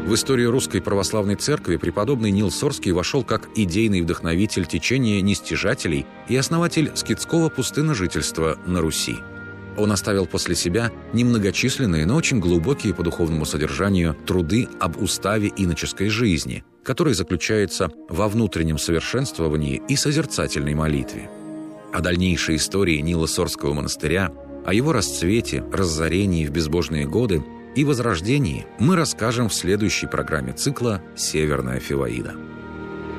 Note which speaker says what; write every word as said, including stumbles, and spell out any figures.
Speaker 1: В историю Русской Православной Церкви преподобный Нил Сорский вошел как идейный вдохновитель течения нестяжателей и основатель скитского пустынножительства на Руси. Он оставил после себя немногочисленные, но очень глубокие по духовному содержанию труды об уставе иноческой жизни, который заключается во внутреннем совершенствовании и созерцательной молитве. О дальнейшей истории Нила Сорского монастыря, о его расцвете, разорении в безбожные годы и возрождении мы расскажем в следующей программе цикла «Северная Фиваида».